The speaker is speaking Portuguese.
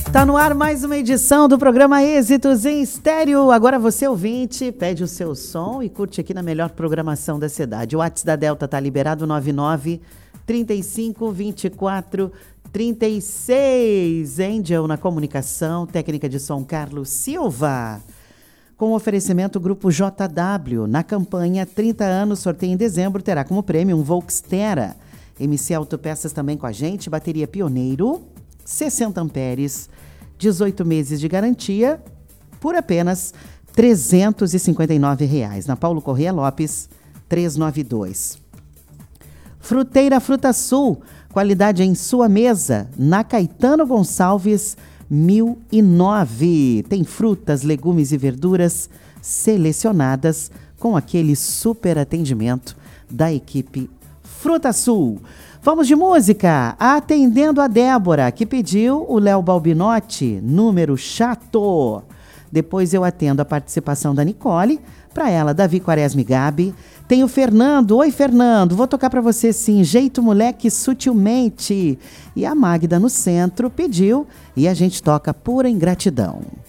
Tá no ar mais uma edição do programa Êxitos em Estéreo. Agora você, ouvinte, pede o seu som e curte aqui na melhor programação da cidade. O WhatsApp da Delta tá liberado, 99 35 24 36. Angel na comunicação, técnica de som Carlos Silva. Com oferecimento Grupo JW, na campanha 30 anos, sorteio em dezembro, terá como prêmio um Volkswagen. MC Autopeças também com a gente, bateria Pioneiro, 60 amperes, 18 meses de garantia, por apenas R$ 359. Na Paulo Corrêa Lopes, 392. Fruteira Fruta Sul, qualidade em sua mesa, na Caetano Gonçalves, 1009. Tem frutas, legumes e verduras selecionadas com aquele super atendimento da equipe Fruta Sul. Vamos de música, atendendo a Débora, que pediu o Léo Balbinotti, Número Chato. Depois eu atendo a participação da Nicole, para ela, Davi Quaresma e Gabi. Tem o Fernando, oi Fernando, vou tocar para você sim, Jeito Moleque Sutilmente. E a Magda no centro pediu e a gente toca Pura Ingratidão.